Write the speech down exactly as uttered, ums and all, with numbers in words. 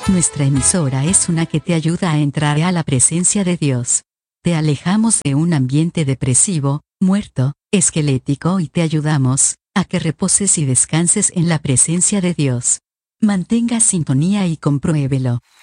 Nuestra emisora es una que te ayuda a entrar a la presencia de Dios. Te alejamos de un ambiente depresivo, muerto, esquelético y te ayudamos a que reposes y descanses en la presencia de Dios. Mantenga sintonía y compruébelo.